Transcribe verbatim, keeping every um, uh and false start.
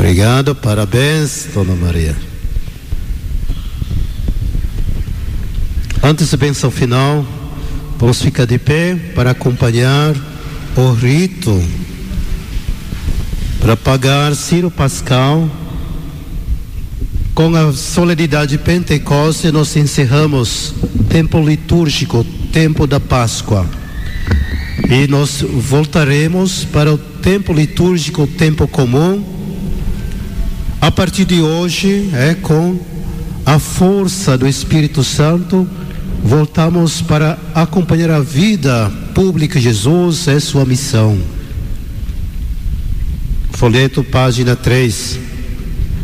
Obrigado, parabéns, Dona Maria. Antes da bênção final, vamos ficar de pé para acompanhar o rito, para pagar Ciro Pascal. Com a solenidade de Pentecostes, nós encerramos o tempo litúrgico, tempo da Páscoa. E nós voltaremos para o tempo litúrgico, o tempo comum, a partir de hoje, é, com a força do Espírito Santo, voltamos para acompanhar a vida pública de Jesus, é sua missão. Folheto, página três.